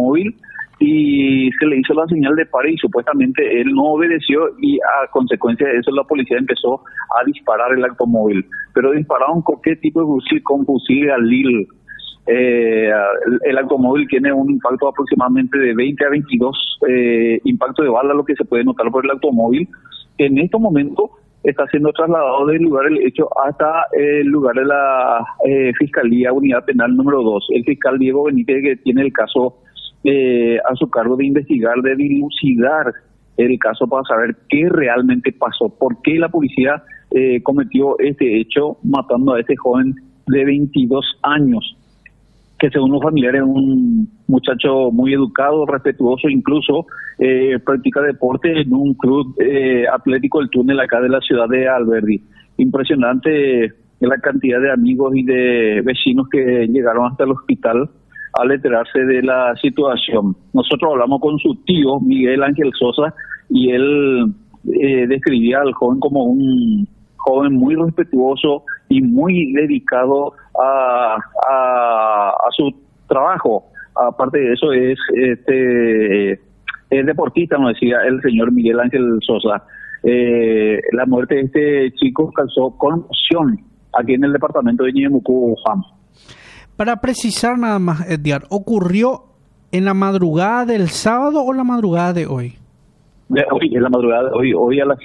automóvil y se le hizo la señal de pare y supuestamente él no obedeció y a consecuencia de eso la policía empezó a disparar el automóvil. Pero dispararon con qué tipo de fusil, con fusil Galil. El automóvil tiene un impacto aproximadamente de 20 a 22 impactos de bala, lo que se puede notar por el automóvil. En estos momentos está siendo trasladado del lugar del hecho hasta el lugar de la Fiscalía Unidad Penal número 2. El fiscal Diego Benítez, que tiene el caso a su cargo de investigar, de dilucidar el caso para saber qué realmente pasó, por qué la policía cometió este hecho matando a este joven de 22 años, que según los familiares es un muchacho muy educado, respetuoso, incluso practica deporte en un club atlético del túnel acá de la ciudad de Alberdi. Impresionante la cantidad de amigos y de vecinos que llegaron hasta el hospital al enterarse de la situación. Nosotros hablamos con su tío, Miguel Ángel Sosa, y él describía al joven como un joven muy respetuoso y muy dedicado a su trabajo. Aparte de eso es deportista, nos decía el señor Miguel Ángel Sosa. La muerte de este chico causó conmoción aquí en el departamento de Ñemucú, Juan. Para precisar nada más, Edgar, ¿ocurrió en la madrugada del sábado o la madrugada de hoy? De hoy, en la madrugada de hoy. Hoy a las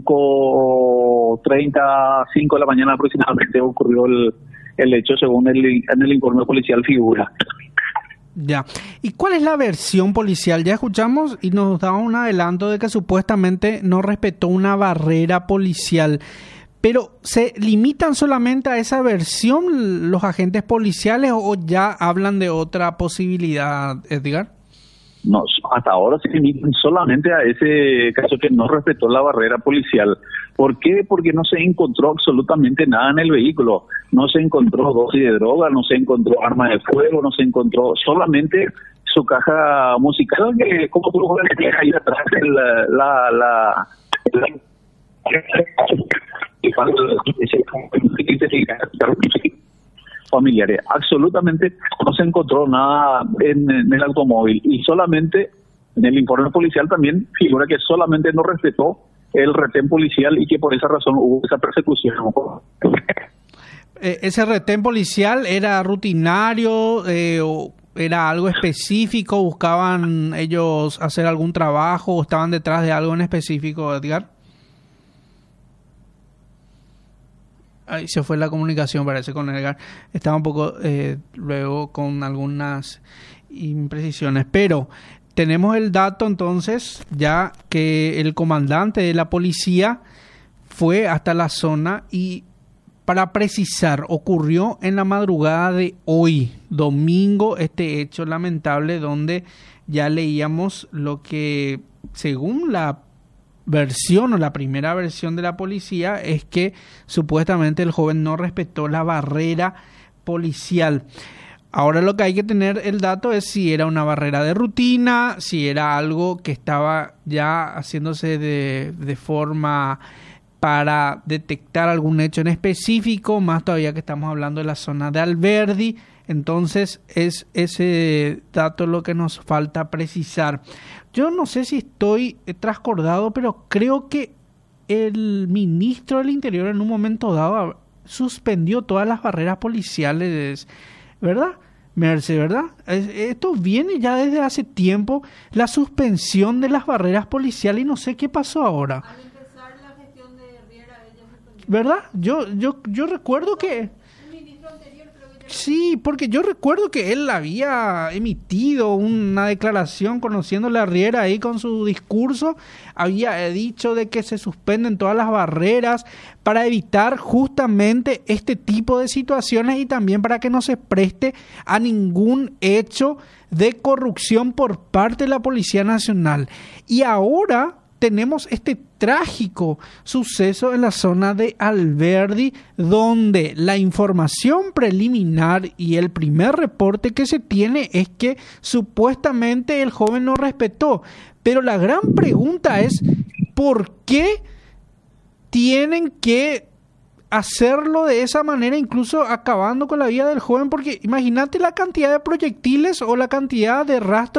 5:30, 5 de la mañana aproximadamente ocurrió el hecho, según en el informe policial figura. Ya. ¿Y cuál es la versión policial? Ya escuchamos y nos da un adelanto de que supuestamente no respetó una barrera policial. Pero, ¿se limitan solamente a esa versión los agentes policiales o ya hablan de otra posibilidad, Edgar? No, hasta ahora se limitan solamente a ese caso que no respetó la barrera policial. ¿Por qué? Porque no se encontró absolutamente nada en el vehículo. No se encontró dosis de droga, no se encontró arma de fuego, no se encontró solamente su caja musical, que como tú lo ves ahí atrás, familiares. Absolutamente no se encontró nada en el automóvil y solamente en el informe policial también figura que solamente no respetó el retén policial y que por esa razón hubo esa persecución. ¿Ese retén policial era rutinario o era algo específico? ¿Buscaban ellos hacer algún trabajo o estaban detrás de algo en específico, Edgar? Ahí se fue la comunicación, parece, con Edgar. Estaba un poco luego con algunas imprecisiones. Pero tenemos el dato entonces, ya que el comandante de la policía fue hasta la zona y, para precisar, ocurrió en la madrugada de hoy, domingo, este hecho lamentable donde ya leíamos lo que, según la versión o la primera versión de la policía, es que supuestamente el joven no respetó la barrera policial. Ahora lo que hay que tener el dato es si era una barrera de rutina, si era algo que estaba ya haciéndose de forma para detectar algún hecho en específico, más todavía que estamos hablando de la zona de Alberdi. Entonces es ese dato lo que nos falta precisar. Yo no sé si estoy trascordado, pero creo que el ministro del Interior en un momento dado suspendió todas las barreras policiales, ¿verdad? Merce, ¿verdad? Esto viene ya desde hace tiempo, la suspensión de las barreras policiales, y no sé qué pasó ahora. Al empezar la gestión de Riera, ella suspendió. ¿Verdad? Yo recuerdo que... Sí, porque yo recuerdo que él había emitido una declaración conociéndole a Riera ahí con su discurso, había dicho de que se suspenden todas las barreras para evitar justamente este tipo de situaciones y también para que no se preste a ningún hecho de corrupción por parte de la Policía Nacional. Y ahora tenemos este trágico suceso en la zona de Alberdi, donde la información preliminar y el primer reporte que se tiene es que supuestamente el joven no respetó. Pero la gran pregunta es, ¿por qué tienen que hacerlo de esa manera, incluso acabando con la vida del joven? Porque imagínate la cantidad de proyectiles o la cantidad de rastros